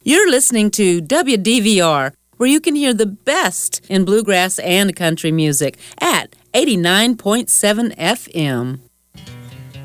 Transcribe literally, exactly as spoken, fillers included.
You're listening to W D V R, where you can hear the best in bluegrass and country music at eighty-nine point seven F M.